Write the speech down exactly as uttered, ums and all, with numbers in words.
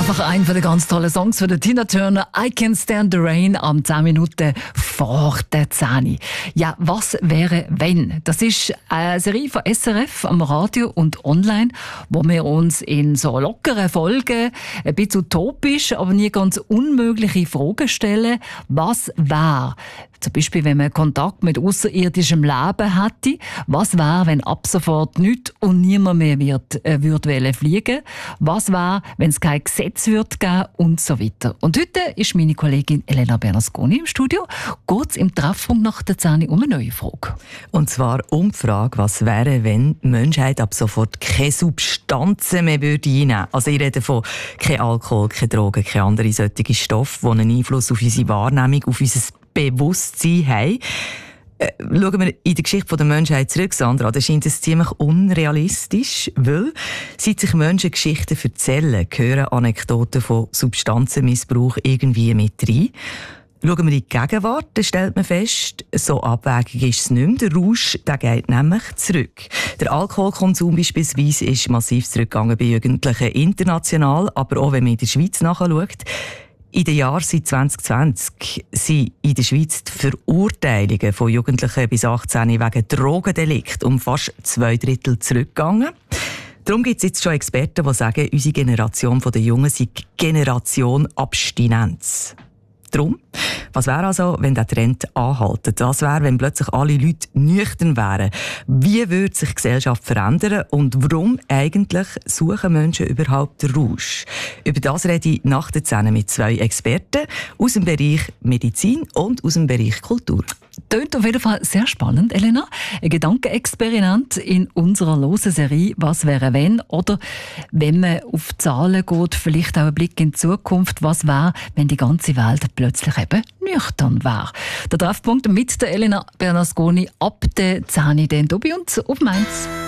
einfach ein von den ganz tollen Songs von der Tina Turner. I Can't Stand the Rain am zehn Minuten vor der zehn. Ja, was wäre, wenn? Das ist eine Serie von S R F am Radio und online, wo wir uns in so lockeren Folgen ein bisschen utopisch, aber nie ganz unmögliche Fragen stellen. Was wäre? Zum Beispiel, wenn man Kontakt mit außerirdischem Leben hätte. Was wäre, wenn ab sofort nichts und niemand mehr wird, äh, würde fliegen? Was wäre, wenn es kein Gesetz würde geben und so weiter? Und heute ist meine Kollegin Elena Bernasconi im Studio. Geht es im Treffpunkt nach der zehn um eine neue Frage. Und zwar um die Frage, was wäre, wenn die Menschheit ab sofort keine Substanzen mehr würde einnehmen? Also ich rede von kein Alkohol, keine Drogen, keine anderen solchen Stoffe, die einen Einfluss auf unsere Wahrnehmung, auf unser Bewusstsein haben. Äh, schauen wir in die Geschichte der Menschheit zurück, Sandra, da scheint es ziemlich unrealistisch, weil seit sich Menschen Geschichten erzählen, gehören Anekdoten von Substanzenmissbrauch irgendwie mit rein. Schauen wir in die Gegenwart, dann stellt man fest, so abwägig ist es nicht mehr. Der Rausch, der geht nämlich zurück. Der Alkoholkonsum beispielsweise ist massiv zurückgegangen bei Jugendlichen international, aber auch wenn man in der Schweiz nachschaut. In den Jahren seit zwanzig zwanzig sind in der Schweiz die Verurteilungen von Jugendlichen bis achtzehn wegen Drogendelikt um fast zwei Drittel zurückgegangen. Darum gibt es jetzt schon Experten, die sagen, unsere Generation der Jungen sei Generation Abstinenz. Darum, was wäre also, wenn der Trend anhaltet? Was wäre, wenn plötzlich alle Leute nüchtern wären? Wie würde sich die Gesellschaft verändern? Und warum eigentlich suchen Menschen überhaupt den Rausch? Über das rede ich nach der zehn mit zwei Experten aus dem Bereich Medizin und aus dem Bereich Kultur. Tönt auf jeden Fall sehr spannend, Elena. Ein Gedankenexperiment in unserer losen Serie «Was wäre wenn?» Oder wenn man auf Zahlen geht, vielleicht auch ein Blick in die Zukunft. Was wäre, wenn die ganze Welt plötzlich eben nüchtern wäre? Der Treffpunkt mit der Elena Bernasconi ab der zehn Uhr bei uns auf Mainz.